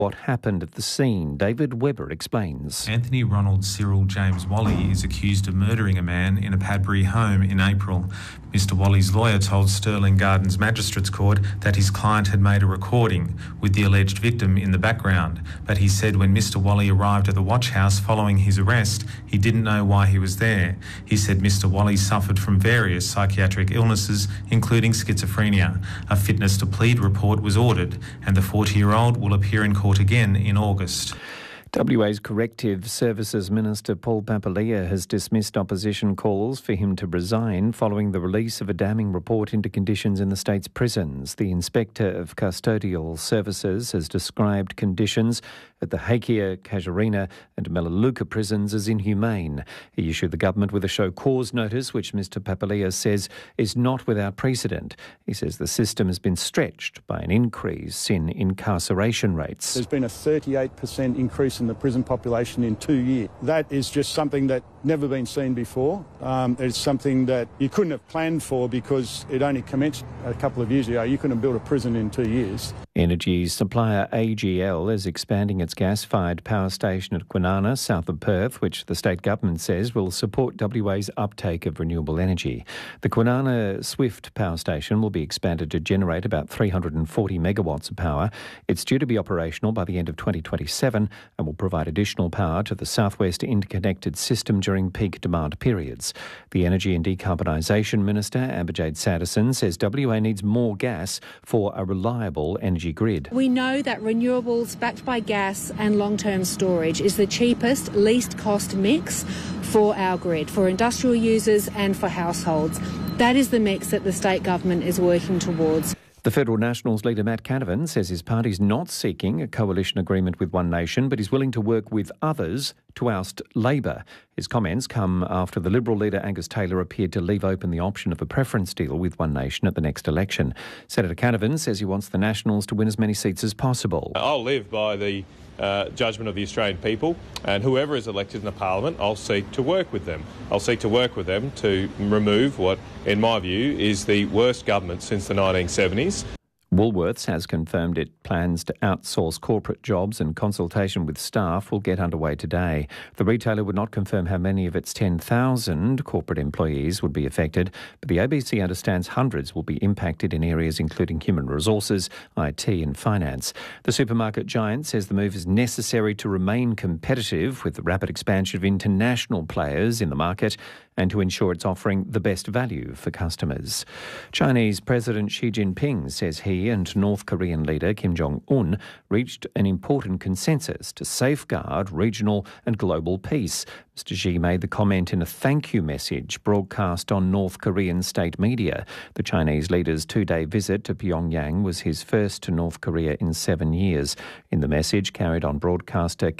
what happened at the scene. David Webber explains. Anthony Ronald Cyril James Wally is accused of murdering a man in a Padbury home in April. Mr Wally's lawyer told Stirling Gardens Magistrates Court that his client had made a recording with the alleged victim in the background, but he said when Mr Wally arrived at the watch house following his arrest, he didn't know why he was there. He said Mr Wally suffered from various psychiatric illnesses, including schizophrenia. A fitness to plead report was ordered, and the 40-year-old will appear in court again in August. WA's Corrective Services Minister Paul Papalia has dismissed opposition calls for him to resign following the release of a damning report into conditions in the state's prisons. The Inspector of Custodial Services has described conditions at the Hakea, Casuarina and Melaleuca prisons as inhumane. He issued the government with a show cause notice, which Mr Papalia says is not without precedent. He says the system has been stretched by an increase in incarceration rates. There's been a 38% increase in the prison population in 2 years. That is just something that never been seen before. It's something that you couldn't have planned for because it only commenced a couple of years ago. You couldn't have built a prison in 2 years. Energy supplier AGL is expanding its gas-fired power station at Kwinana, south of Perth, which the state government says will support WA's uptake of renewable energy. The Kwinana Swift power station will be expanded to generate about 340 megawatts of power. It's due to be operational by the end of 2027 and will provide additional power to the southwest interconnected system during peak demand periods. The Energy and Decarbonisation Minister, Amberjade Sanderson, says WA needs more gas for a reliable energy grid. We know that renewables backed by gas and long-term storage is the cheapest, least cost mix for our grid, for industrial users and for households. That is the mix that the state government is working towards. The Federal Nationals leader Matt Canavan says his party's not seeking a coalition agreement with One Nation, but he's willing to work with others to oust Labor. His comments come after the Liberal leader Angus Taylor appeared to leave open the option of a preference deal with One Nation at the next election. Senator Canavan says he wants the Nationals to win as many seats as possible. I'll live by the judgment of the Australian people, and whoever is elected in the parliament, I'll seek to work with them. I'll seek to work with them to remove what, in my view, is the worst government since the 1970s. Woolworths has confirmed it plans to outsource corporate jobs, and consultation with staff will get underway today. The retailer would not confirm how many of its 10,000 corporate employees would be affected, but the ABC understands hundreds will be impacted in areas including human resources, IT and finance. The supermarket giant says the move is necessary to remain competitive with the rapid expansion of international players in the market and to ensure it's offering the best value for customers. Chinese President Xi Jinping says he and North Korean leader Kim Jong-un reached an important consensus to safeguard regional and global peace. Mr. Xi made the comment in a thank you message broadcast on North Korean state media. The Chinese leader's 2-day visit to Pyongyang was his first to North Korea in 7 years. In the message carried on broadcaster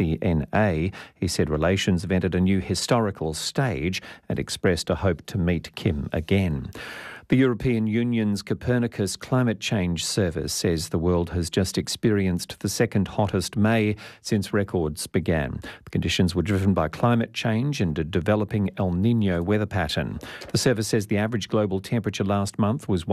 KCNA, he said relations have entered a new historical stage and expressed a hope to meet Kim again. The European Union's Copernicus Climate Change Service says the world has just experienced the second hottest May since records began. The conditions were driven by climate change and a developing El Niño weather pattern. The service says the average global temperature last month was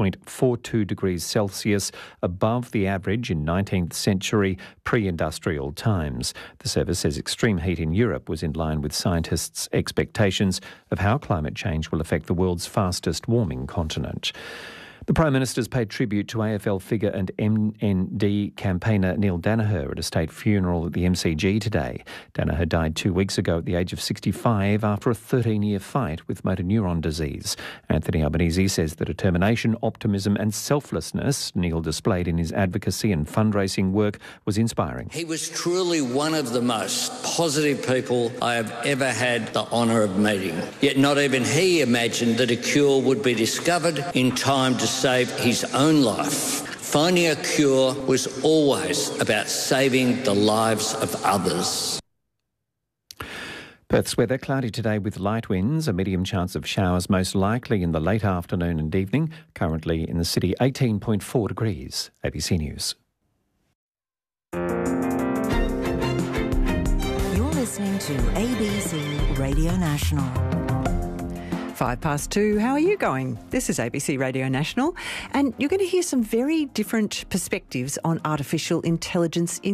1.42 degrees Celsius above the average in 19th century pre-industrial times. The service says extreme heat in Europe was in line with scientists' expectations of how climate change will affect the world's fastest warming continent. The Prime Minister's paid tribute to AFL figure and MND campaigner Neil Daniher at a state funeral at the MCG today. Daniher died 2 weeks ago at the age of 65 after a 13-year fight with motor neuron disease. Anthony Albanese says the determination, optimism and selflessness Neil displayed in his advocacy and fundraising work was inspiring. He was truly one of the most positive people I have ever had the honour of meeting. Yet not even he imagined that a cure would be discovered in time to save his own life. Finding a cure was always about saving the lives of others. Perth's weather cloudy today with light winds, a medium chance of showers most likely in the late afternoon and evening. Currently in the city 18.4 degrees. ABC News. You're listening to ABC Radio National. 2:05. How are you going? This is ABC Radio National, and you're going to hear some very different perspectives on artificial intelligence in